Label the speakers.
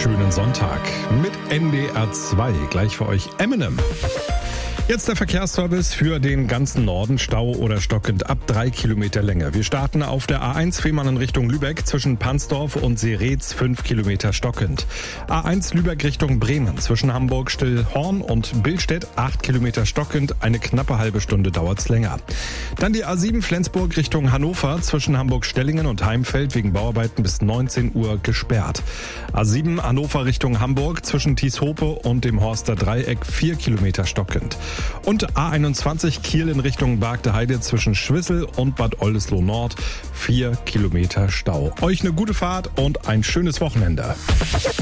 Speaker 1: schönen Sonntag mit NDR 2. Gleich für euch Eminem. Jetzt der Verkehrsservice für den ganzen Norden, Stau oder stockend ab 3 Kilometer Länge. Wir starten auf der A1 Fehmarn in Richtung Lübeck zwischen Pansdorf und Seretz 5 Kilometer stockend. A1 Lübeck Richtung Bremen zwischen Hamburg Stillhorn und Billstedt 8 Kilometer stockend. Eine knappe halbe Stunde dauert's länger. Dann die A7 Flensburg Richtung Hannover zwischen Hamburg-Stellingen und Heimfeld wegen Bauarbeiten bis 19 Uhr gesperrt. A7 Hannover Richtung Hamburg zwischen Tieshope und dem Horster Dreieck 4 Kilometer stockend. Und A21 Kiel in Richtung Bargteheide zwischen Schwissel und Bad Oldesloe Nord 4 Kilometer Stau. Euch eine gute Fahrt und ein schönes Wochenende.